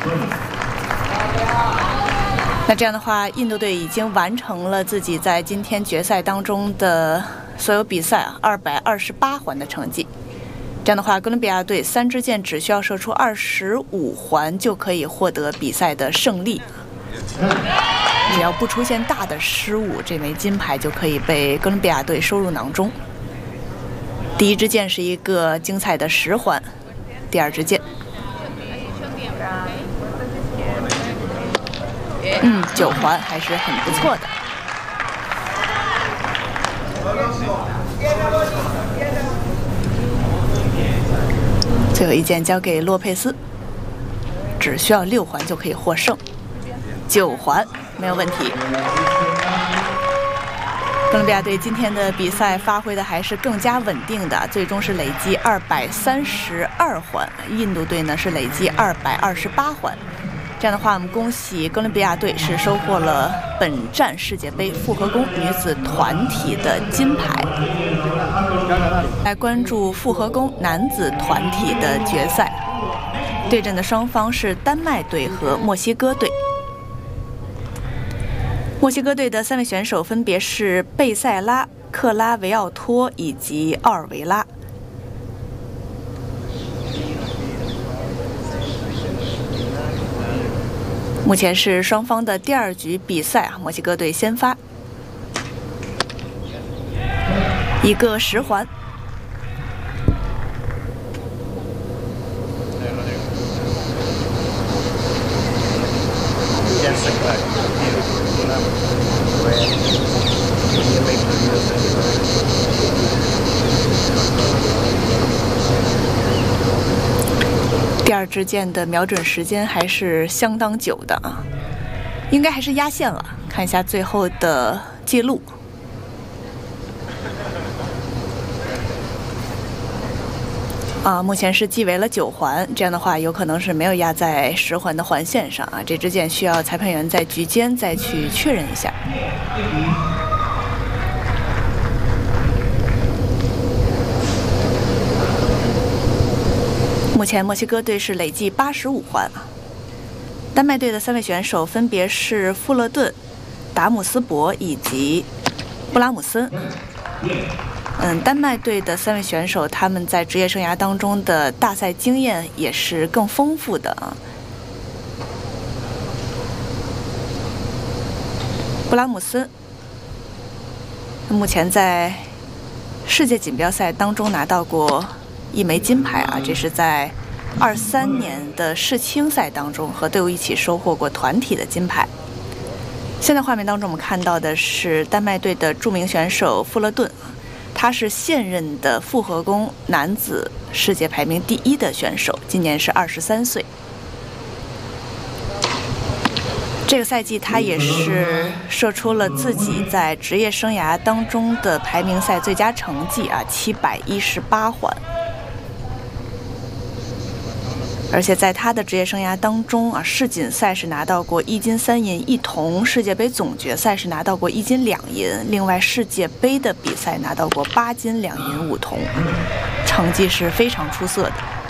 那这样的话，印度队已经完成了自己在今天决赛当中的所有比赛228环的成绩。这样的话，哥伦比亚队3支箭只需要射出25环就可以获得比赛的胜利。只要不出现大的失误，这枚金牌就可以被哥伦比亚队收入囊中。第一支箭是一个精彩的10环，第二支箭9环还是很不错的。最后一箭交给洛佩斯，只需要6环就可以获胜。9环没有问题。哥伦比亚队今天的比赛发挥的还是更加稳定的，最终是累计232环，印度队呢是累计228环。这样的话，我们恭喜哥伦比亚队是收获了本站世界杯复合弓女子团体的金牌。来关注复合弓男子团体的决赛，对阵的双方是丹麦队和墨西哥队。墨西哥队的3位选手分别是贝塞拉、克拉维奥托以及奥尔维拉。目前是双方的第2局比赛墨西哥队先发，一个10环。第2支箭的瞄准时间还是相当久的啊，应该还是压线了。看一下最后的记录。目前是计为了9环，这样的话有可能是没有压在10环的环线上啊。这支箭需要裁判员在局间再去确认一下。目前墨西哥队是累计85环，丹麦队的3位选手分别是富勒顿、达姆斯伯以及布拉姆森。丹麦队的3位选手，他们在职业生涯当中的大赛经验也是更丰富的啊。布拉姆森目前在世界锦标赛当中拿到过1枚金牌啊，这是在23年的世青赛当中和队伍一起收获过团体的金牌。现在画面当中我们看到的是丹麦队的著名选手富勒顿，他是现任的复合弓男子世界排名第1的选手，今年是23岁。这个赛季他也是射出了自己在职业生涯当中的排名赛最佳成绩啊，718环。而且在他的职业生涯当中啊，世锦赛是拿到过1金3银1铜，世界杯总决赛是拿到过1金2银，另外世界杯的比赛拿到过8金2银5铜，成绩是非常出色的。